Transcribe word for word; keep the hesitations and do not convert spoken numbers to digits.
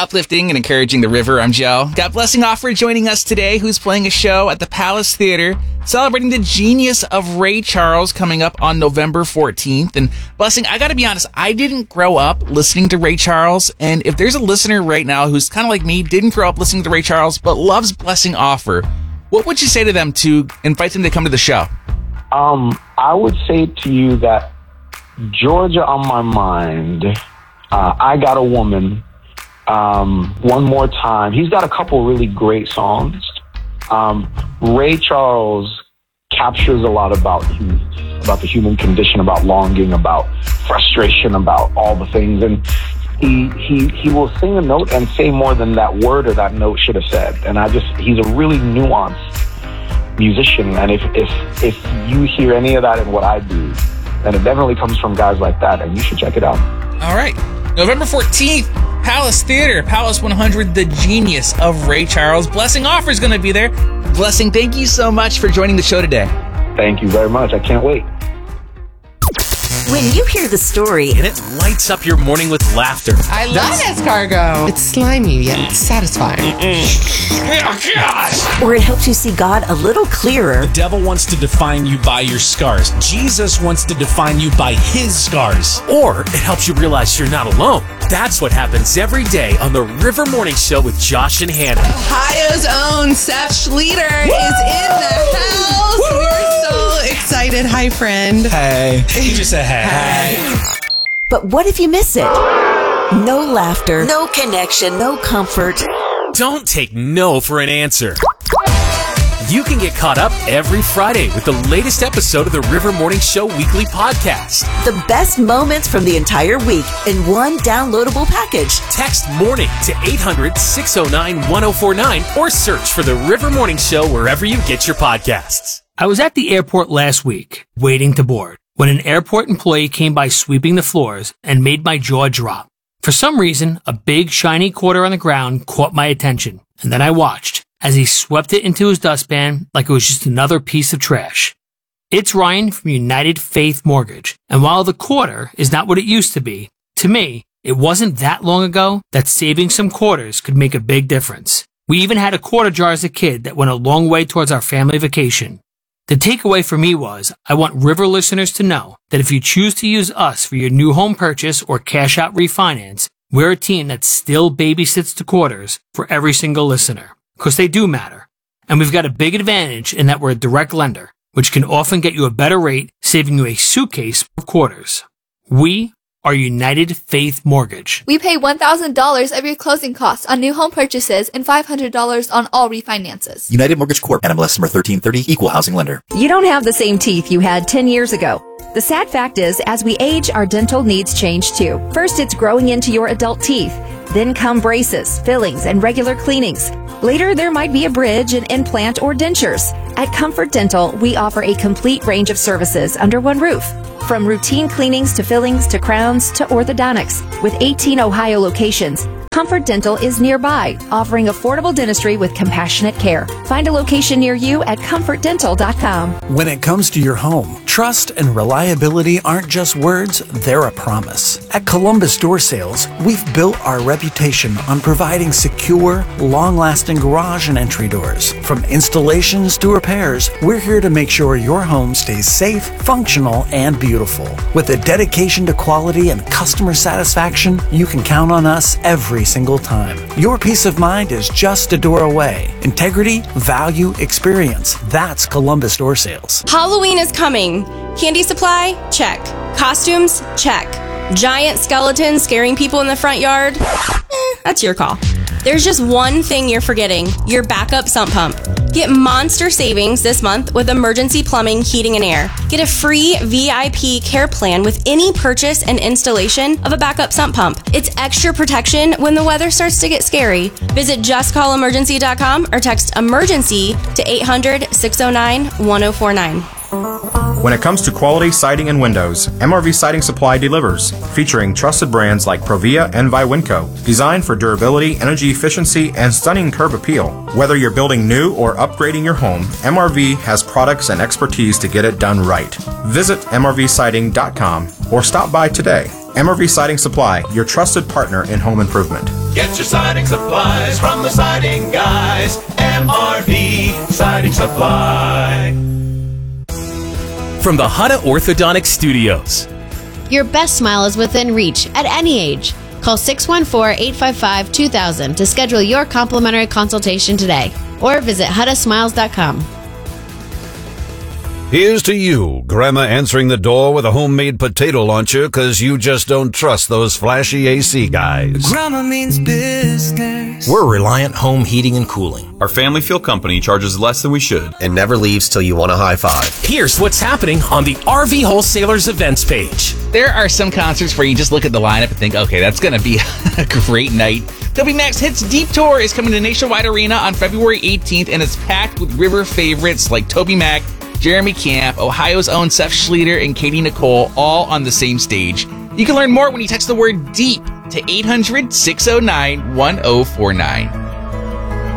uplifting and encouraging the river. I'm Joe. Got Blessing Offer joining us today, who's playing a show at the Palace Theater, celebrating the genius of Ray Charles coming up on November fourteenth. And Blessing, I gotta be honest, I didn't grow up listening to Ray Charles. And if there's a listener right now who's kind of like me, didn't grow up listening to Ray Charles, but loves Blessing Offer, what would you say to them to invite them to come to the show? Um, I would say to you that Georgia on My Mind, uh, I Got a Woman, um, One More Time. He's got a couple really great songs. Um, Ray Charles captures a lot about human, about the human condition, about longing, about frustration, about all the things. And he, he, he will sing a note and say more than that word or that note should have said. And I just, he's a really nuanced musician. And if, if, if you hear any of that in what I do, then it definitely comes from guys like that, and you should check it out. All right. November fourteenth, Palace Theater, Palace one hundred, the genius of Ray Charles. Blessing Offer is going to be there. Blessing, thank you so much for joining the show today. Thank you very much. I can't wait. When you hear the story, and it lights up your morning with laughter. I love escargot. It's slimy yet satisfying. Oh, gosh. Or it helps you see God a little clearer. The devil wants to define you by your scars. Jesus wants to define you by his scars. Or it helps you realize you're not alone. That's what happens every day on the River Morning Show with Josh and Hannah. Ohio's own Seth Schleter Woo! Is in the house. Woo! We're so excited. Hi, friend. Hey. You just said hey. Hey. But what if you miss it? No laughter, no connection, no comfort. Don't take no for an answer. You can get caught up every Friday with the latest episode of the River Morning Show weekly podcast. The best moments from the entire week in one downloadable package. Text MORNING to eight hundred, six oh nine, one oh four nine or search for the River Morning Show wherever you get your podcasts. I was at the airport last week, waiting to board, when an airport employee came by sweeping the floors and made my jaw drop. For some reason, a big shiny quarter on the ground caught my attention, and then I watched as he swept it into his dustpan like it was just another piece of trash. It's Ryan from United Faith Mortgage, and while the quarter is not what it used to be, to me, it wasn't that long ago that saving some quarters could make a big difference. We even had a quarter jar as a kid that went a long way towards our family vacation. The takeaway for me was, I want River listeners to know that if you choose to use us for your new home purchase or cash out refinance, we're a team that still babysits the quarters for every single listener, because they do matter. And we've got a big advantage in that we're a direct lender, which can often get you a better rate, saving you a suitcase of quarters. We are United Faith Mortgage. We pay one thousand dollars of your closing costs on new home purchases and five hundred dollars on all refinances. United Mortgage Corp. N M L S number thirteen thirty, Equal Housing Lender. You don't have the same teeth you had ten years ago. The sad fact is, as we age, our dental needs change too. First, it's growing into your adult teeth. Then come braces, fillings, and regular cleanings. Later, there might be a bridge, an implant, or dentures. At Comfort Dental, we offer a complete range of services under one roof. From routine cleanings to fillings to crowns to orthodontics. With eighteen Ohio locations, Comfort Dental is nearby, offering affordable dentistry with compassionate care. Find a location near you at comfort dental dot com. When it comes to your home, trust and reliability aren't just words, they're a promise. At Columbus Door Sales, we've built our reputation on providing secure, long-lasting garage and entry doors. From installations to repairs, we're here to make sure your home stays safe, functional, and beautiful. With a dedication to quality and customer satisfaction, you can count on us every single time. Your peace of mind is just a door away. Integrity, value, experience. That's Columbus Door Sales. Halloween is coming. Candy supply? Check. Costumes? Check. Giant skeletons scaring people in the front yard? Eh, that's your call. There's just one thing you're forgetting, your backup sump pump. Get monster savings this month with Emergency Plumbing, Heating, and Air. Get a free V I P care plan with any purchase and installation of a backup sump pump. It's extra protection when the weather starts to get scary. Visit just call emergency dot com or text EMERGENCY to eight hundred, six oh nine, one oh four nine. When it comes to quality siding and windows, M R V Siding Supply delivers, featuring trusted brands like Provia and Viwinco, designed for durability, energy efficiency, and stunning curb appeal. Whether you're building new or upgrading your home, M R V has products and expertise to get it done right. Visit M R V siding dot com or stop by today. M R V Siding Supply, your trusted partner in home improvement. Get your siding supplies from the siding guys. M R V Siding Supply. From the Hutta Orthodontic Studios. Your best smile is within reach at any age. Call six one four, eight five five, two thousand to schedule your complimentary consultation today or visit hutta smiles dot com. Here's to you, Grandma answering the door with a homemade potato launcher because you just don't trust those flashy A C guys. Grandma means business. We're Reliant Home Heating and Cooling. Our family feel company charges less than we should and never leaves till you want a high five. Here's what's happening on the R V Wholesalers events page. There are some concerts where you just look at the lineup and think, okay, that's going to be a great night. TobyMac's Hits Deep Tour is coming to Nationwide Arena on February eighteenth, and it's packed with river favorites like TobyMac, Jeremy Camp, Ohio's own Seth Schlueter, and Katie Nicole, all on the same stage. You can learn more when you text the word DEEP to eight hundred, six oh nine, one oh four nine.